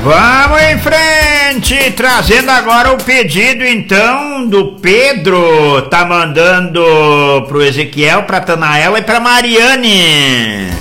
Vamos em frente, trazendo agora o pedido então do Pedro, tá mandando pro Ezequiel, pra Tanaela e pra Mariane.